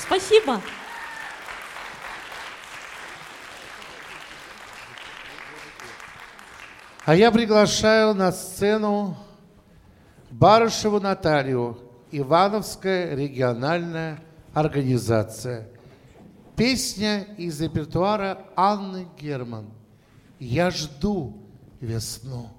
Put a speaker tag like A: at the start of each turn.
A: Спасибо.
B: А я приглашаю на сцену Барышеву Наталью, Ивановская региональная организация. Песня из репертуара Анны Герман. «Я жду весну».